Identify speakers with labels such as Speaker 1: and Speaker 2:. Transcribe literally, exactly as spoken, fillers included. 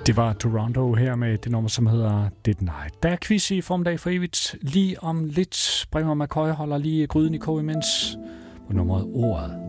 Speaker 1: Det var Toronto her med det nummer, som hedder Did Night. Der er quiz i Formiddag for evigt. Lige om lidt. Bremer McCoy holder lige gryden i kog imens på nummeret ordet.